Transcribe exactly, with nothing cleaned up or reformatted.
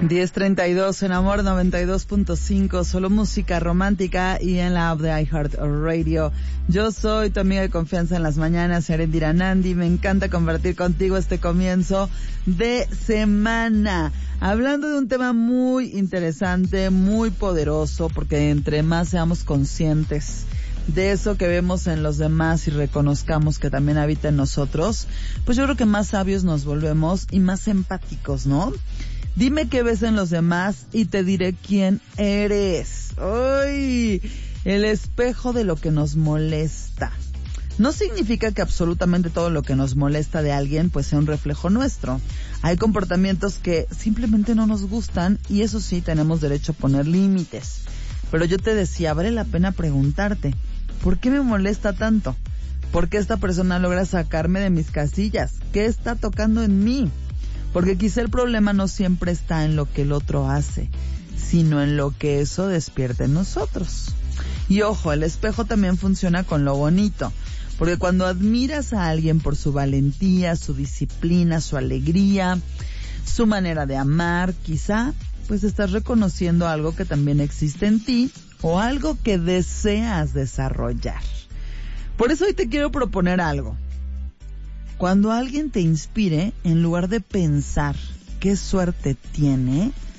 diez treinta y dos en Amor noventa y dos punto cinco, solo música romántica y en la app de iHeartRadio. Yo soy tu amiga de confianza en las mañanas, Erendira Nandi. Me encanta compartir contigo este comienzo de semana, hablando de un tema muy interesante, muy poderoso, porque entre más seamos conscientes de eso que vemos en los demás y reconozcamos que también habita en nosotros, pues yo creo que más sabios nos volvemos y más empáticos, ¿no? Dime qué ves en los demás y te diré quién eres. ¡Ay! El espejo de lo que nos molesta. No significa que absolutamente todo lo que nos molesta de alguien pues sea un reflejo nuestro. Hay comportamientos que simplemente no nos gustan y eso sí, tenemos derecho a poner límites. Pero yo te decía, vale la pena preguntarte, ¿por qué me molesta tanto? ¿Por qué esta persona logra sacarme de mis casillas? ¿Qué está tocando en mí? Porque quizá el problema no siempre está en lo que el otro hace, sino en lo que eso despierta en nosotros. Y ojo, el espejo también funciona con lo bonito, porque cuando admiras a alguien por su valentía, su disciplina, su alegría, su manera de amar, quizá pues estás reconociendo algo que también existe en ti o algo que deseas desarrollar. Por eso hoy te quiero proponer algo. Cuando alguien te inspire, en lugar de pensar qué suerte tiene,